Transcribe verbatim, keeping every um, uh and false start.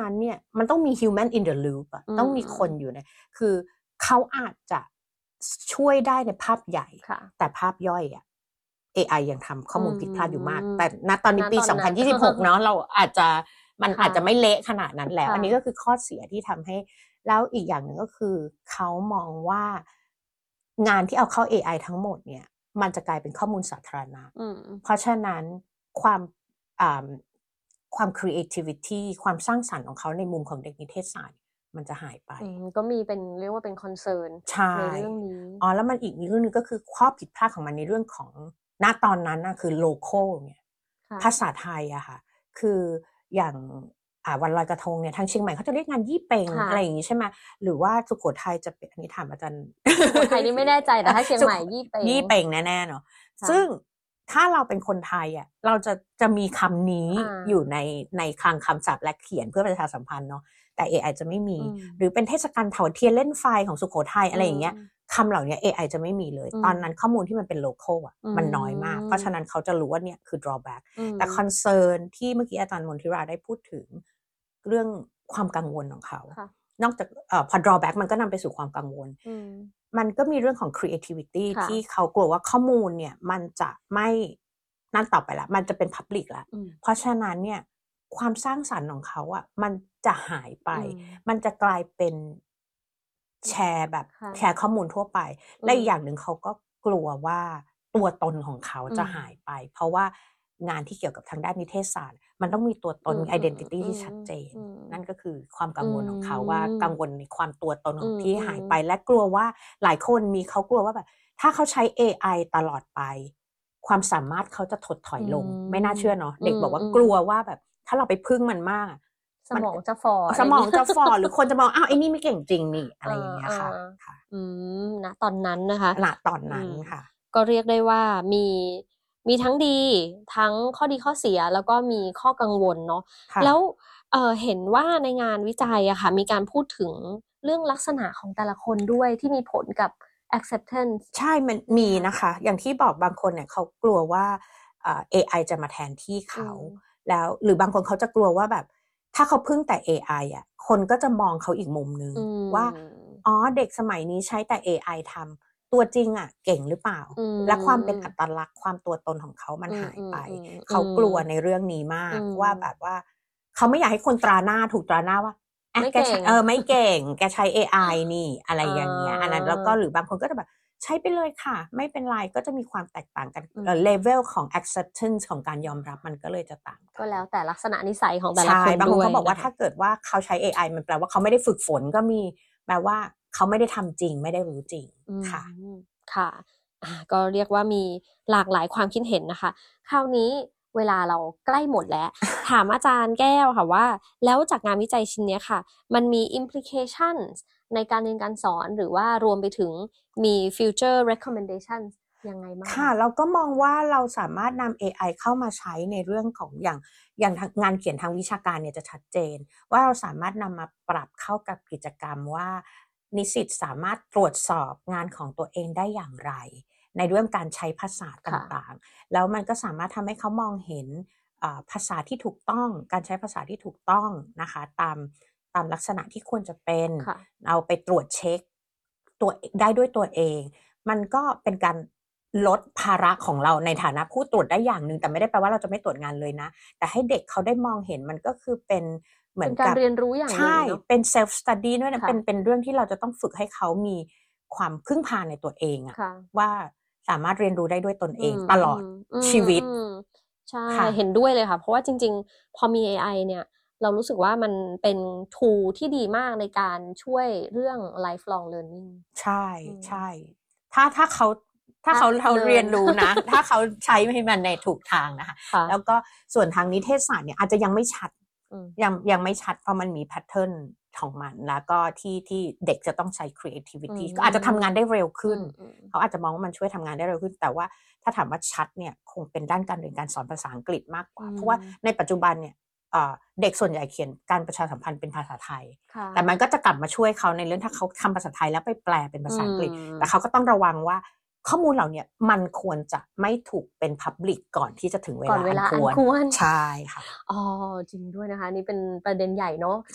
นั้นเนี่ยมันต้องมี human in the loop อ่ะต้องมีคนอยู่ในคือเขาอาจจะช่วยได้ในภาพใหญ่แต่ภาพย่อยอ่ะ เอ ไอ ยังทำข้อมูลผิดพลาดอยู่มากแต่ณตอนนี้ปีสองพันยี่สิบหกเนาะเราอาจจะมันอาจจะไม่เละขนาดนั้นแล้วอันนี้ก็คือข้อเสียที่ทำให้แล้วอีกอย่างหนึ่งก็คือเขามองว่างานที่เอาเข้า เอ ไอ ทั้งหมดเนี่ยมันจะกลายเป็นข้อมูลสาธารณะเพราะฉะนั้นความความ creativity ความสร้างสรรค์ของเขาในมุมของเด็กนิเทศศาสตร์มันจะหายไปก็มีเป็นเรียกว่าเป็น concern ในเรื่องนี้อ๋อแล้วมันอีกเรื่องนึงก็คือข้อผิดพลาดของมันในเรื่องของณตอนนั้นนะคือ local เนี่ยภาษาไทยอะค่ะคืออย่างอ่าวันลอยกระทงเนี่ยทางเชียงใหม่เขาจะเรียกงานยี่เปงอะไรอย่างงี้ใช่ไหมหรือว่าสุโขทัยจะเป็นอันนี้ถามอาจารย์สุโขทัยนี่ไม่แน่ใจแต่ถ้าเชียงใหม่ยี่เปงยี่เปงแน่ๆเนาะซึ่งถ้าเราเป็นคนไทยอ่ะเราจะจะมีคำนี้อยู่ในในคลังคำศัพท์และเขียนเพื่อประชาสัมพันธ์เนาะแต่ เอ ไอ จะไม่มีหรือเป็นเทศกาลเถาเทียนเล่นไฟของสุโขทัยอะไรอย่างเงี้ยคำเหล่านี้ เอ ไอ จะไม่มีเลยตอนนั้นข้อมูลที่มันเป็น local อ่ะมันน้อยมากเพราะฉะนั้นเขาจะรู้ว่าเนี่ยคือ drawback แต่ concern ที่เมื่อกี้อาจารย์มนทิราได้พูดถึงเรื่องความกังวลของเขานอกจากเอ่อพอ drawback มันก็นำไปสู่ความกังวลมันก็มีเรื่องของ creativity ที่เขากลัวว่าข้อมูลเนี่ยมันจะไม่นั่นต่อไปละมันจะเป็น public ละเพราะฉะนั้นเนี่ยความสร้างสรรค์ของเขาอ่ะมันจะหายไปมันจะกลายเป็นแชร์แบบแชร์ข้อมูลทั่วไปและอีกอย่างหนึ่งเขาก็กลัวว่าตัวตนของเขาจะหายไปเพราะว่างานที่เกี่ยวกับทางด้านนิเทศศาสตร์มันต้องมีตัวตนมี identity ที่ชัดเจนนั่นก็คือความกังวลของเขาว่ากังวลในความตัวตนของที่หายไปและกลัวว่าหลายคนมีเขากลัวว่าแบบถ้าเขาใช้ เอ ไอ ตลอดไปความสามารถเขาจะถดถอยลงไม่น่าเชื่อเนาะเด็กบอกว่ากลัวว่าแบบถ้าเราไปพึ่งมันมากสมองจะฝ่อสมองจะฝ่อหรือคนจะมองอ้าวไอ้นี่ไม่เก่งจริงนี่อะไรอย่างเงี้ยค่ะอืมณตอนนั้นนะคะณตอนนั้นค่ะก็เรียกได้ว่ามีมีทั้งดีทั้งข้อดีข้อเสียแล้วก็มีข้อกังวลเนาะแล้วเอ่อเห็นว่าในงานวิจัยอะค่ะมีการพูดถึงเรื่องลักษณะของแต่ละคนด้วยที่มีผลกับ acceptance ใช่มันมีนะคะอย่างที่บอกบางคนเนี่ยเขากลัวว่าเอ่อ เอ ไอ จะมาแทนที่เขาแล้วหรือบางคนเขาจะกลัวว่าแบบถ้าเขาพึ่งแต่ เอ ไอ อ่ะคนก็จะมองเขาอีกมุมนึงว่าอ๋อเด็กสมัยนี้ใช้แต่ เอ ไอ ทำตัวจริงอ่ะเก่งหรือเปล่าและความเป็นอัตลักษณ์ความตัวตนของเขามันหายไปเขากลัวในเรื่องนี้มากว่าแบบว่าเขาไม่อยากให้คนตราหน้าถูกตราหน้าว่าไม่เก่งเออไม่เก่งแกใช้ เอ ไอ นี่อะไรอย่างเงี้ยอันนั้นแล้วก็หรือบางคนก็จะแบบใช้ไปเลยค่ะไม่เป็นไรก็จะมีความแตกต่างกันเอ่อ level ของ acceptance ของการยอมรับมันก็เลยจะต่างกันก็แล้วแต่ลักษณะนิสัยของแต่ละคนด้วยบางคนเขาบอกว่าถ้าเกิดว่าเขาใช้ เอ ไอ มันแปลว่าเขาไม่ได้ฝึกฝนก็มีแปลว่าเขาไม่ได้ทำจริงไม่ได้รู้จริงค่ะค่ะก็เรียกว่ามีหลากหลายความคิดเห็นนะคะคราวนี้เวลาเราใกล้หมดแล้วถามอาจารย์แก้วค่ะว่าแล้วจากงานวิจัยชิ้นนี้ค่ะมันมี implications ในการเรียนการสอนหรือว่ารวมไปถึงมี future recommendations ยังไงบ้างค่ะเราก็มองว่าเราสามารถนำ เอ ไอ เข้ามาใช้ในเรื่องของอย่างอย่างงานเขียนทางวิชาการเนี่ยจะชัดเจนว่าเราสามารถนำมาปรับเข้ากับกิจกรรมว่านิสิตสามารถตรวจสอบงานของตัวเองได้อย่างไรในเรื่องการใช้ภาษาต่างๆแล้วมันก็สามารถทำให้เขามองเห็นภาษาที่ถูกต้องการใช้ภาษาที่ถูกต้องนะคะตามตามลักษณะที่ควรจะเป็นเอาไปตรวจเช็คตัวได้ด้วยตัวเองมันก็เป็นการลดภาระของเราในฐานะผู้ตรวจได้อย่างนึงแต่ไม่ได้แปลว่าเราจะไม่ตรวจงานเลยนะแต่ให้เด็กเขาได้มองเห็นมันก็คือเป็นเหมือนกับการเรียนรู้อย่างนึงใช่เป็น self study ด้วยนะเป็นเป็นเรื่องที่เราจะต้องฝึกให้เขามีความพึ่งพาในตัวเองอะว่าสามารถเรียนรู้ได้ด้วยตนเองตลอดชีวิตใช่เห็นด้วยเลยค่ะเพราะว่าจริงๆพอมี เอ ไอ เนี่ยเรารู้สึกว่ามันเป็น tool ที่ดีมากในการช่วยเรื่อง lifelong learning ใช่ใช่ถ้าถ้าเขาถ้าเขาเขาเรียนรู้นะถ้าเขาใช้ให้มันในถูกทางนะคะแล้วก็ส่วนทางนิเทศศาสตร์เนี่ยอาจจะยังไม่ชัดยังยังไม่ชัดเพราะมันมีแพทเทิร์นของมันแล้วก็ที่ที่เด็กจะต้องใช้ creativity ก็อาจจะทำงานได้เร็วขึ้นเขาอาจจะมองว่ามันช่วยทำงานได้เร็วขึ้นแต่ว่าถ้าถามว่าชัดเนี่ยคงเป็นด้านการเรียนการสอนภาษาอังกฤษมากกว่าเพราะว่าในปัจจุบันเนี่ยเด็กส่วนใหญ่เขียนการประชาสัมพันธ์เป็นภาษาไทยแต่มันก็จะกลับมาช่วยเขาในเรื่องถ้าเขาทำภาษาไทยแล้วไปแปลเป็นภาษาอังกฤษแต่เขาก็ต้องระวังว่าข้อมูลเหล่านี้มันควรจะไม่ถูกเป็น public ก่อนที่จะถึงเวลาอันควรใช่ค่ะอ๋อจริงด้วยนะคะนี่เป็นประเด็นใหญ่เนาะ